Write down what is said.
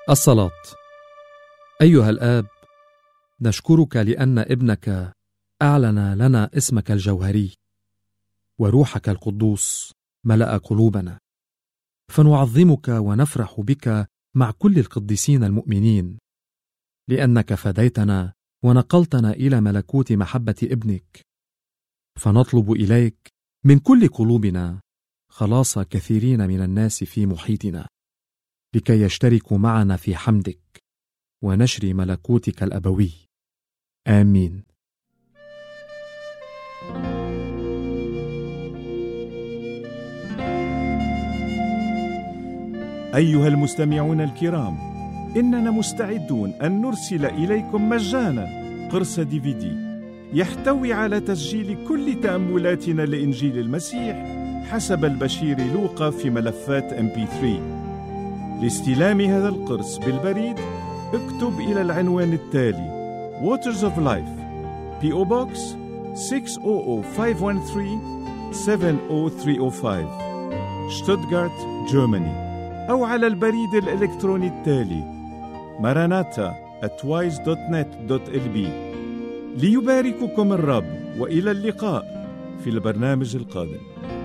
الصلاة. أيها الآب، نشكرك لأن ابنك أعلن لنا اسمك الجوهري، وروحك القدوس ملأ قلوبنا، فنعظمك ونفرح بك مع كل القديسين المؤمنين، لأنك فديتنا ونقلتنا إلى ملكوت محبة ابنك، فنطلب إليك من كل قلوبنا خلاص كثيرين من الناس في محيطنا، لكي يشتركوا معنا في حمدك ونشر ملكوتك الأبوي. آمين. أيها المستمعون الكرام، إننا مستعدون أن نرسل إليكم مجانا قرص DVD يحتوي على تسجيل كل تأملاتنا لإنجيل المسيح حسب البشير لوقا في ملفات MP3. لاستلام هذا القرص بالبريد اكتب إلى العنوان التالي: Waters of Life, P.O. Box 600513 70305 Stuttgart, Germany، أو على البريد الإلكتروني التالي maranatha@wise.net.lb. ليبارككم الرب، وإلى اللقاء في البرنامج القادم.